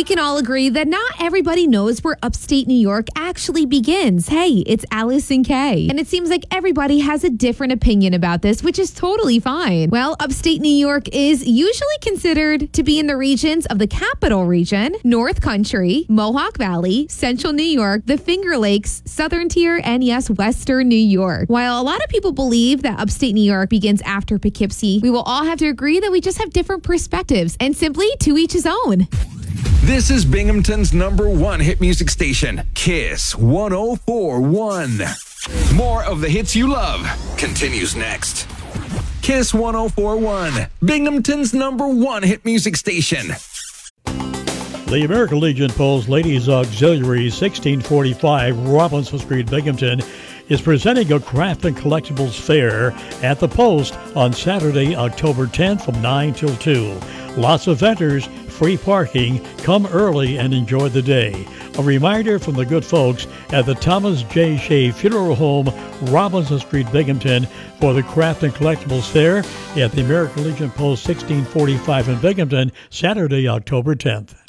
We can all agree that not everybody knows where upstate New York actually begins. Hey, it's Allison Kay. And it seems like everybody has a different opinion about this, which is totally fine. Well, upstate New York is usually considered to be in the regions of the Capital Region, North Country, Mohawk Valley, Central New York, the Finger Lakes, Southern Tier, and yes, Western New York. While a lot of people believe that upstate New York begins after Poughkeepsie, we will all have to agree that we just have different perspectives, and simply to each his own. This is Binghamton's #1 hit music station, Kiss 104.1. More of the hits you love continues next. Kiss 104.1, Binghamton's #1 hit music station. The American Legion Post Ladies Auxiliary, 1645 Robinson Street, Binghamton, is presenting a craft and collectibles fair at the Post on Saturday, October 10th from 9 till 2. Lots of vendors, free parking. Come early and enjoy the day. A reminder from the good folks at the Thomas J. Shea Funeral Home, Robinson Street, Binghamton, for the Craft and Collectibles Fair at the American Legion Post 1645 in Binghamton, Saturday, October 10th.